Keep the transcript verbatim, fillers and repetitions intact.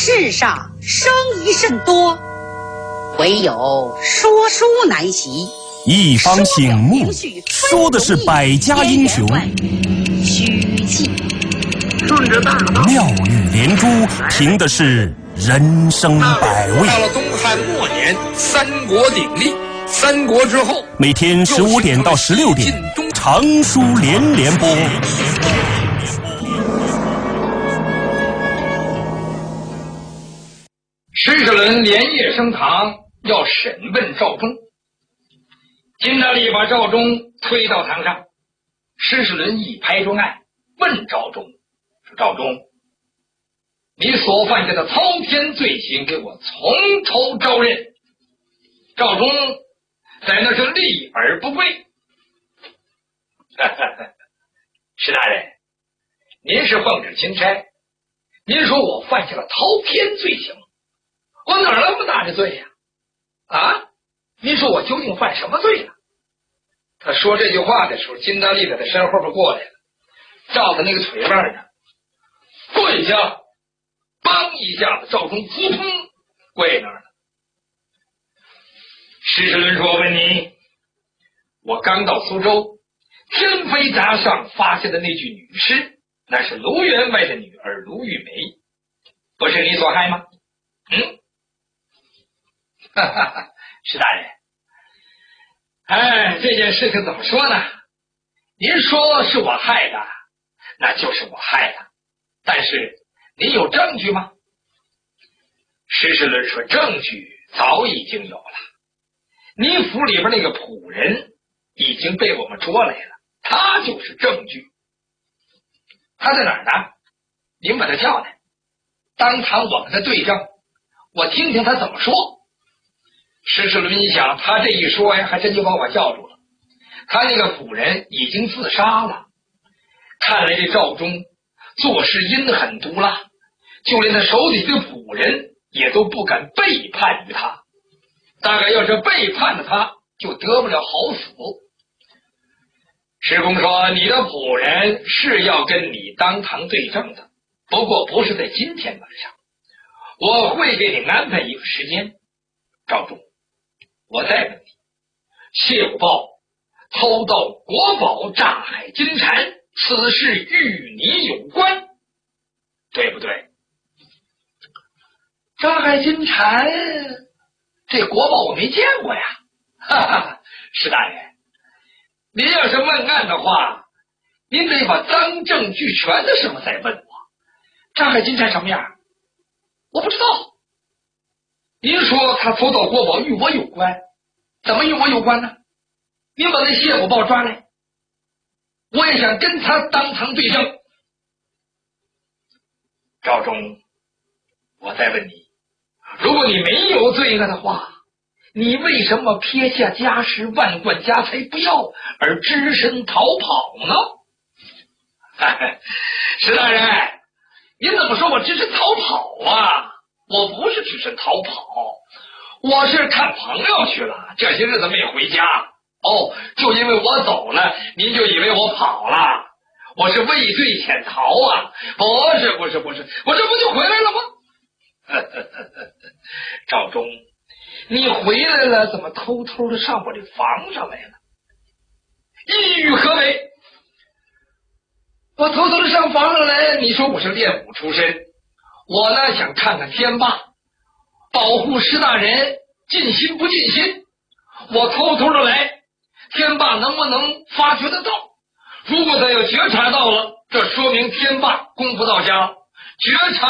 世上生疑甚多，唯有说书难习。 一方醒目，说的是百家英雄， 虚记顺着大道， 妙语连珠，凭的是人生百味。 到了东汉末年，三国鼎立，三国之后， 每天十五点到十六点，长书连连播。 施世伦连夜升堂，要审问赵忠。金大力把赵忠推到堂上，施世伦一拍桌案，问赵忠说：“赵忠，你所犯下的滔天罪行，给我从头招认。”赵忠在那是立而不跪。施大人，您是奉旨钦差，您说我犯下了滔天罪行，我哪儿那么大的罪呀？啊？您说我究竟犯什么罪了？他说这句话的时候，金大力在他身后边过来了，照他那个腿腕上跪下，梆一下子，赵忠扑通跪那儿了。施世伦说：“我问你，我刚到苏州，天妃闸上发现的那具女尸，那是卢员外的女儿卢玉梅，不是你所害吗？”嗯，哈哈哈，施大人，哎，这件事情怎么说呢？您说是我害的，那就是我害的，但是您有证据吗？施世伦说：“证据早已经有了。你府里边那个仆人已经被我们捉来了，他就是证据。他在哪儿呢？您把他叫来，当堂我跟他对证，我听听他怎么说。”施世伦一想，他这一说呀，还真就把我叫住了。他那个仆人已经自杀了，看来这赵忠做事阴狠毒辣，就连他手底的仆人也都不敢背叛于他。大概要是背叛了他，就得不了好死。施公说：“你的仆人是要跟你当堂对证的，不过不是在今天晚上，我会给你安排一个时间。赵忠，我再问你，谢武豹偷盗国宝诈海金蝉，此事与你有关，对不对？”诈海金蝉这国宝我没见过呀，哈哈，施大人，您要是问案的话，您得把当证俱全的时候再问我。诈海金蝉什么样？我不知道。您说他偷盗国宝与我有关，怎么与我有关呢？您把那谢虎豹抓来，我也想跟他当堂对证。赵忠，我再问你，如果你没有罪恶的话，你为什么撇下家室万贯家财不要，而只身逃跑呢？施大人，您怎么说我只身逃跑啊？我不是只身逃跑，我是看朋友去了，这些日子没回家。哦，就因为我走了，您就以为我跑了？我是畏罪潜逃啊！不是不是不是，我这不就回来了吗？赵忠，你回来了，怎么偷偷的上我这房上来了？意欲何为？我偷偷的上房上来，你说我是练武出身，我呢想看看天霸，保护施大人尽心不尽心，我偷偷的来，天霸能不能发觉得到？如果他要觉察到了，这说明天霸功夫到家，觉察